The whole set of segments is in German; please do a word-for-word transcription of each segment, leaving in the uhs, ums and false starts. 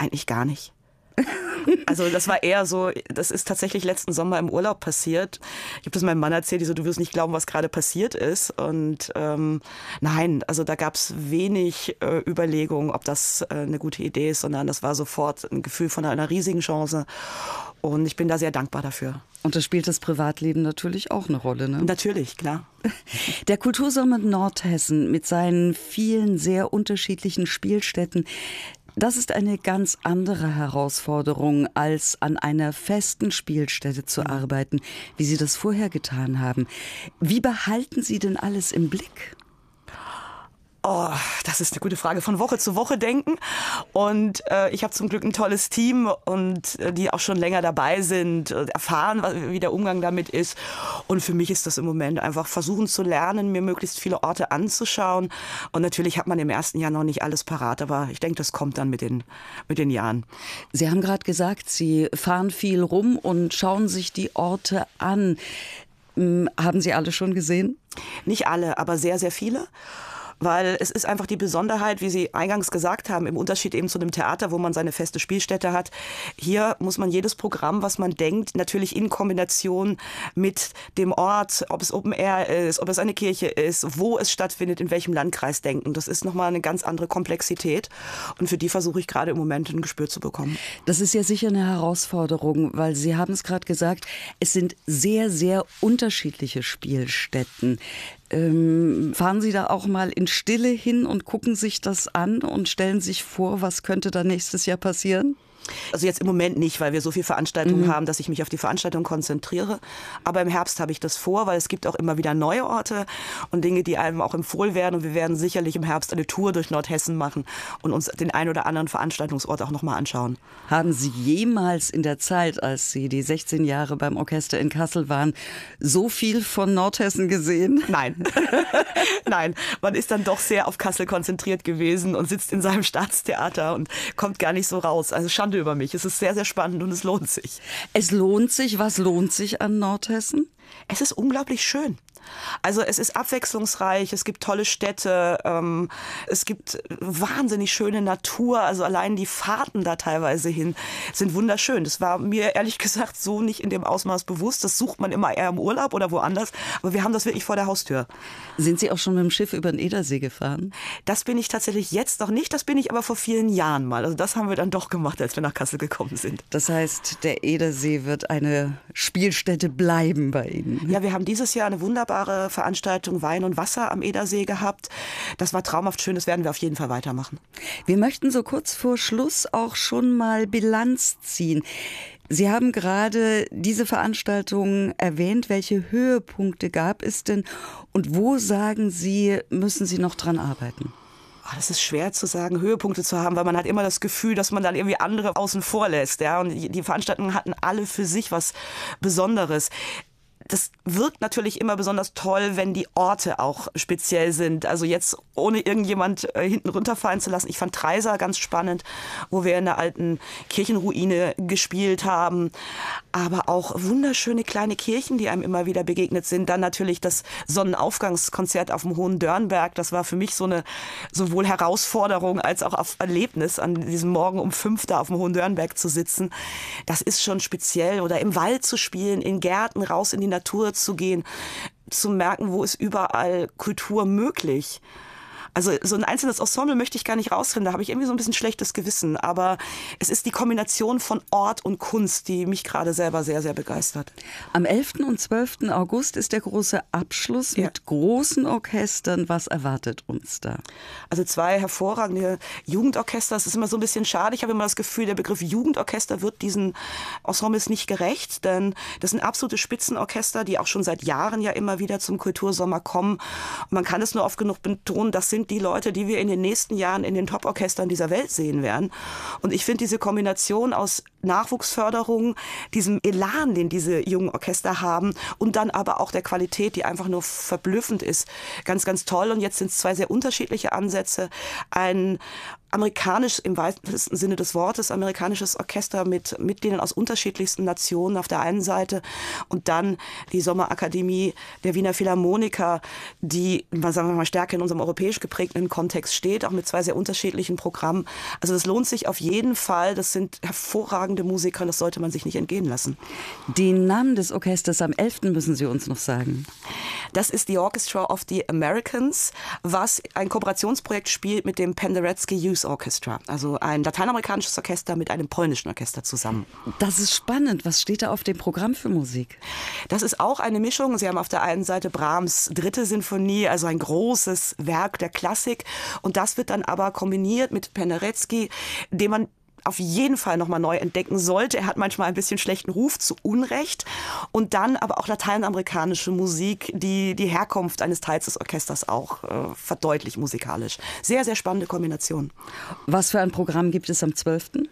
Eigentlich gar nicht. Also das war eher so, das ist tatsächlich letzten Sommer im Urlaub passiert. Ich habe das meinem Mann erzählt, die so, du wirst nicht glauben, was gerade passiert ist. Und ähm, nein, also da gab es wenig äh, Überlegungen, ob das äh, eine gute Idee ist, sondern das war sofort ein Gefühl von einer riesigen Chance. Und ich bin da sehr dankbar dafür. Und da spielt das Privatleben natürlich auch eine Rolle, ne? Natürlich, klar. Der Kultursommer Nordhessen mit seinen vielen sehr unterschiedlichen Spielstätten, das ist eine ganz andere Herausforderung, als an einer festen Spielstätte zu arbeiten, wie Sie das vorher getan haben. Wie behalten Sie denn alles im Blick? Oh, das ist eine gute Frage. Von Woche zu Woche denken. Und äh, ich habe zum Glück ein tolles Team und äh, die auch schon länger dabei sind, äh, erfahren, wie der Umgang damit ist. Und für mich ist das im Moment einfach versuchen zu lernen, mir möglichst viele Orte anzuschauen. Und natürlich hat man im ersten Jahr noch nicht alles parat, aber ich denke, das kommt dann mit den, mit den Jahren. Sie haben gerade gesagt, Sie fahren viel rum und schauen sich die Orte an. Hm, haben Sie alle schon gesehen? Nicht alle, aber sehr, sehr viele. Weil es ist einfach die Besonderheit, wie Sie eingangs gesagt haben, im Unterschied eben zu einem Theater, wo man seine feste Spielstätte hat. Hier muss man jedes Programm, was man denkt, natürlich in Kombination mit dem Ort, ob es Open Air ist, ob es eine Kirche ist, wo es stattfindet, in welchem Landkreis denken. Das ist nochmal eine ganz andere Komplexität. Und für die versuche ich gerade im Moment ein Gespür zu bekommen. Das ist ja sicher eine Herausforderung, weil Sie haben es gerade gesagt, es sind sehr, sehr unterschiedliche Spielstätten. Ähm, fahren Sie da auch mal in Stille hin und gucken sich das an und stellen sich vor, was könnte da nächstes Jahr passieren? Also jetzt im Moment nicht, weil wir so viel Veranstaltungen Mhm. haben, dass ich mich auf die Veranstaltung konzentriere. Aber im Herbst habe ich das vor, weil es gibt auch immer wieder neue Orte und Dinge, die einem auch empfohlen werden. Und wir werden sicherlich im Herbst eine Tour durch Nordhessen machen und uns den ein oder anderen Veranstaltungsort auch nochmal anschauen. Haben Sie jemals in der Zeit, als Sie die sechzehn Jahre beim Orchester in Kassel waren, so viel von Nordhessen gesehen? Nein. Nein, man ist dann doch sehr auf Kassel konzentriert gewesen und sitzt in seinem Staatstheater und kommt gar nicht so raus. Also Schande über mich. Es ist sehr, sehr spannend und es lohnt sich. Es lohnt sich. Was lohnt sich an Nordhessen? Es ist unglaublich schön. Also es ist abwechslungsreich, es gibt tolle Städte, ähm, es gibt wahnsinnig schöne Natur, also allein die Fahrten da teilweise hin sind wunderschön. Das war mir ehrlich gesagt so nicht in dem Ausmaß bewusst. Das sucht man immer eher im Urlaub oder woanders, aber wir haben das wirklich vor der Haustür. Sind Sie auch schon mit dem Schiff über den Edersee gefahren? Das bin ich tatsächlich jetzt noch nicht, das bin ich aber vor vielen Jahren mal. Also das haben wir dann doch gemacht, als wir nach Kassel gekommen sind. Das heißt, der Edersee wird eine Spielstätte bleiben bei Ihnen? Ja, wir haben dieses Jahr eine wunderbare Veranstaltung Wein und Wasser am Edersee gehabt. Das war traumhaft schön, das werden wir auf jeden Fall weitermachen. Wir möchten so kurz vor Schluss auch schon mal Bilanz ziehen. Sie haben gerade diese Veranstaltung erwähnt. Welche Höhepunkte gab es denn und wo, sagen Sie, müssen Sie noch dran arbeiten? Das ist schwer zu sagen, Höhepunkte zu haben, weil man hat immer das Gefühl, dass man dann irgendwie andere außen vor lässt. Ja? Und die Veranstaltungen hatten alle für sich was Besonderes. Das wirkt natürlich immer besonders toll, wenn die Orte auch speziell sind. Also jetzt ohne irgendjemand äh, hinten runterfallen zu lassen. Ich fand Treisa ganz spannend, wo wir in der alten Kirchenruine gespielt haben. Aber auch wunderschöne kleine Kirchen, die einem immer wieder begegnet sind. Dann natürlich das Sonnenaufgangskonzert auf dem Hohen Dörnberg. Das war für mich so eine sowohl Herausforderung als auch auf Erlebnis, an diesem Morgen um fünf da auf dem Hohen Dörnberg zu sitzen. Das ist schon speziell. Oder im Wald zu spielen, in Gärten, raus in die Natur zu gehen, zu merken, wo ist überall Kultur möglich. Also so ein einzelnes Ensemble möchte ich gar nicht rausfinden, da habe ich irgendwie so ein bisschen schlechtes Gewissen. Aber es ist die Kombination von Ort und Kunst, die mich gerade selber sehr, sehr begeistert. Am elften und zwölften August ist der große Abschluss Ja. mit großen Orchestern. Was erwartet uns da? Also zwei hervorragende Jugendorchester. Es ist immer so ein bisschen schade. Ich habe immer das Gefühl, der Begriff Jugendorchester wird diesen Ensembles nicht gerecht. Denn das sind absolute Spitzenorchester, die auch schon seit Jahren ja immer wieder zum Kultursommer kommen. Und man kann es nur oft genug betonen, das sind die Leute, die wir in den nächsten Jahren in den Top-Orchestern dieser Welt sehen werden. Und ich finde diese Kombination aus Nachwuchsförderung, diesem Elan, den diese jungen Orchester haben und dann aber auch der Qualität, die einfach nur verblüffend ist, ganz, ganz toll. Und jetzt sind es zwei sehr unterschiedliche Ansätze. Ein amerikanisch im weitesten Sinne des Wortes, amerikanisches Orchester mit Mitgliedern aus unterschiedlichsten Nationen auf der einen Seite und dann die Sommerakademie der Wiener Philharmoniker, die, sagen wir mal, stärker in unserem europäisch geprägten Kontext steht, auch mit zwei sehr unterschiedlichen Programmen. Also das lohnt sich auf jeden Fall. Das sind hervorragende Musiker, das sollte man sich nicht entgehen lassen. Den Namen des Orchesters am elften müssen Sie uns noch sagen. Das ist die Orchestra of the Americans, was ein Kooperationsprojekt spielt mit dem Penderecki Youth Orchestra, also ein lateinamerikanisches Orchester mit einem polnischen Orchester zusammen. Das ist spannend. Was steht da auf dem Programm für Musik? Das ist auch eine Mischung. Sie haben auf der einen Seite Brahms' dritte Sinfonie, also ein großes Werk der Klassik. Und das wird dann aber kombiniert mit Penderecki, den man auf jeden Fall nochmal neu entdecken sollte. Er hat manchmal ein bisschen schlechten Ruf, zu Unrecht. Und dann aber auch lateinamerikanische Musik, die die Herkunft eines Teils des Orchesters auch äh, verdeutlicht musikalisch. Sehr, sehr spannende Kombination. Was für ein Programm gibt es am zwölften?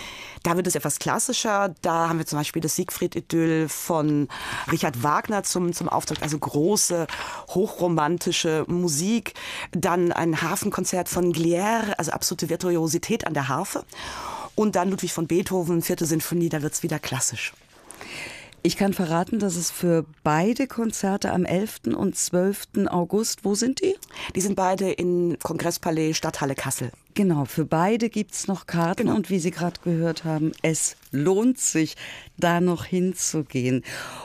Da wird es etwas klassischer. Da haben wir zum Beispiel das Siegfried-Idyll von Richard Wagner zum, zum Auftritt. Also große, hochromantische Musik. Dann ein Hafenkonzert von Glière, also absolute Virtuosität an der Harfe. Und dann Ludwig von Beethoven, vierte Sinfonie, da wird es wieder klassisch. Ich kann verraten, dass es für beide Konzerte am elften und zwölften August, wo sind die? Die sind beide im Kongresspalais Stadthalle Kassel. Genau, für beide gibt es noch Karten genau. Und wie Sie gerade gehört haben, es lohnt sich, da noch hinzugehen.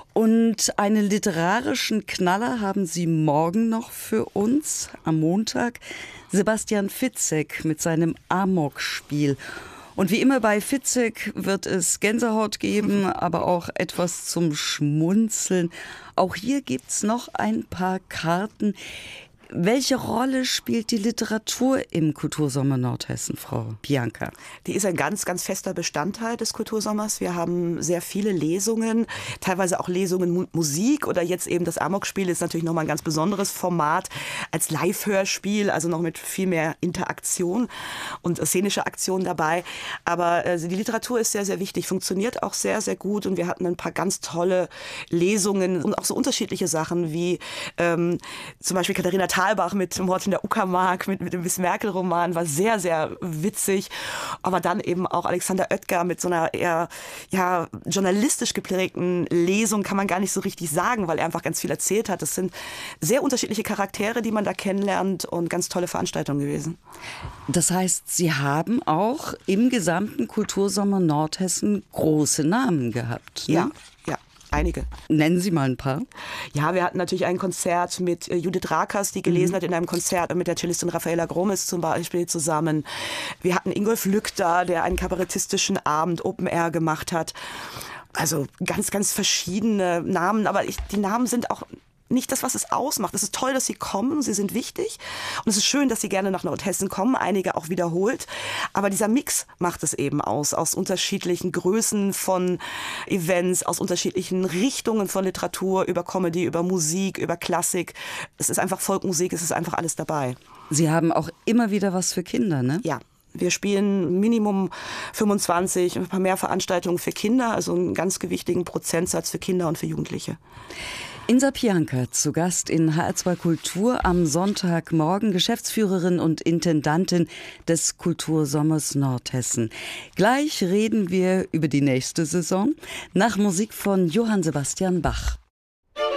Und einen literarischen Knaller haben Sie morgen noch für uns, am Montag. Sebastian Fitzek mit seinem Amok-Spiel. Und wie immer bei Fitzek wird es Gänsehaut geben, aber auch etwas zum Schmunzeln. Auch hier gibt's noch ein paar Karten. Welche Rolle spielt die Literatur im Kultursommer Nordhessen, Frau Bianca? Die ist ein ganz, ganz fester Bestandteil des Kultursommers. Wir haben sehr viele Lesungen, teilweise auch Lesungen Mu- Musik oder jetzt eben das Amok-Spiel ist natürlich nochmal ein ganz besonderes Format als Live-Hörspiel, also noch mit viel mehr Interaktion und szenische Aktion dabei. Aber äh, die Literatur ist sehr, sehr wichtig, funktioniert auch sehr, sehr gut und wir hatten ein paar ganz tolle Lesungen und auch so unterschiedliche Sachen wie ähm, zum Beispiel Katharina Thalbach mit Mord in der Uckermark, mit, mit dem Miss-Merkel-Roman, war sehr, sehr witzig. Aber dann eben auch Alexander Oetker mit so einer eher ja, journalistisch geprägten Lesung, kann man gar nicht so richtig sagen, weil er einfach ganz viel erzählt hat. Das sind sehr unterschiedliche Charaktere, die man da kennenlernt und ganz tolle Veranstaltungen gewesen. Das heißt, Sie haben auch im gesamten Kultursommer Nordhessen große Namen gehabt, ne? Ja, ja. Einige. Nennen Sie mal ein paar. Ja, wir hatten natürlich ein Konzert mit äh, Judith Rakers, die gelesen mhm. hat in einem Konzert mit der Cellistin Raffaella Gromes zum Beispiel zusammen. Wir hatten Ingolf Lück da, der einen kabarettistischen Abend Open Air gemacht hat. Also ganz, ganz verschiedene Namen, aber ich, die Namen sind auch nicht das, was es ausmacht. Es ist toll, dass sie kommen, sie sind wichtig und es ist schön, dass sie gerne nach Nordhessen kommen, einige auch wiederholt, aber dieser Mix macht es eben aus, aus unterschiedlichen Größen von Events, aus unterschiedlichen Richtungen von Literatur, über Comedy, über Musik, über Klassik. Es ist einfach Folkmusik, es ist einfach alles dabei. Sie haben auch immer wieder was für Kinder, ne? Ja. Wir spielen Minimum fünfundzwanzig, ein paar mehr Veranstaltungen für Kinder, also einen ganz gewichtigen Prozentsatz für Kinder und für Jugendliche. Insa Pianka, zu Gast in H R zwei Kultur am Sonntagmorgen, Geschäftsführerin und Intendantin des Kultursommers Nordhessen. Gleich reden wir über die nächste Saison nach Musik von Johann Sebastian Bach.